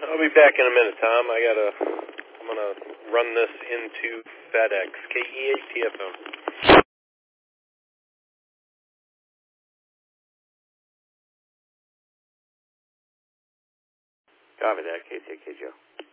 I'll be back in a minute, Tom. I'm gonna run this into FedEx. KEATFM. Copy that, KTK Joe.